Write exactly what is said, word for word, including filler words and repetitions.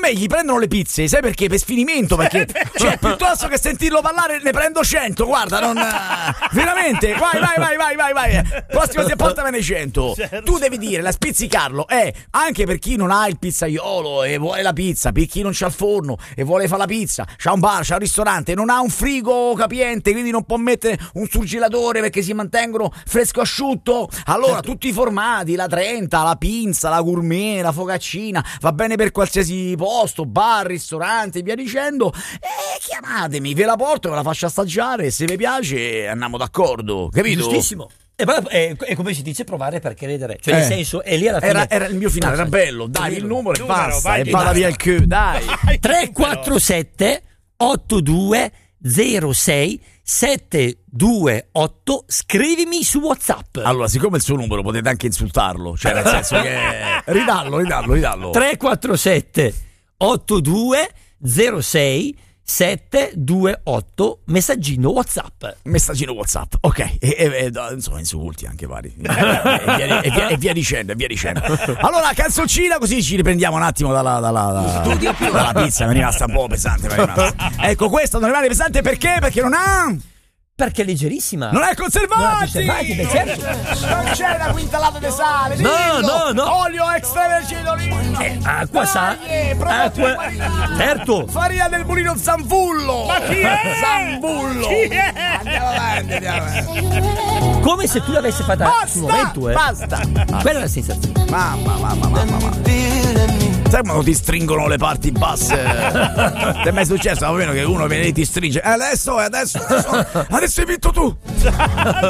me gli prendono le pizze, sai perché? Per sfinimento, perché cioè piuttosto che sentirlo parlare ne prendo cento, guarda, non veramente, vai vai vai vai vai vai. Prossima se portamene cento. Tu devi dire, la spizzicarlo è anche per chi non ha il pizzaiolo e vuole la pizza, per chi non c'ha il forno e vuole fare la pizza, c'ha un bar, c'ha un ristorante, non ha un frigo capiente, quindi non può mettere un surgelatore perché si mantengono fresco asciutto. Allora tutti i formati, la trenta, la pinza, la gourmet, la focaccina, va bene per qualsiasi posto, bar, ristorante, via dicendo. E chiamatemi, ve la porto, ve la faccio assaggiare, se vi piace andiamo d'accordo, capito? Giustissimo. E poi è, è come si dice provare per credere, cioè Eh. nel senso è lì alla fine. Era, era il mio finale, era bello, dai il numero e Numero, basta, vai, e vada vai. via il Q, dai. tre quattro sette otto due zero sei sette due otto, scrivimi su WhatsApp. Allora, siccome il suo numero potete anche insultarlo, cioè nel senso che ridallo, ridallo, ridallo. tre quattro sette otto due zero sei sette due otto, messaggino WhatsApp. Messaggino WhatsApp, ok, e, e, e insomma insulti anche vari e via, e, via, e via dicendo, e via dicendo. Allora canzoncina, così ci riprendiamo un attimo dalla, dalla, dalla, dalla pizza, mi è rimasta un po' pesante, mi è rimasta. Ecco, questa non rimane pesante perché? Perché non ha Perché è leggerissima. non è conservati, Non ha conservati, beh, certo. non c'è una quintallata di sale, No, dillo. no, no. Olio extravergine d'oliva, Eh, acqua sa. Dai, prodotti Acqua. qualità. Certo. Farina del mulino Zanvullo. Ma chi è? Zanvullo. Chi è? Andiamo avanti, andiamo avanti. Come se tu l'avessi fatta Basta, sul momento, eh. basta. Quella è la sensazione. Mamma, mamma, mamma, mamma. Sai quando ti stringono le parti basse? Ti è mai successo? Va bene che uno viene e ti stringe. Eh, adesso, adesso, adesso, adesso hai vinto tu.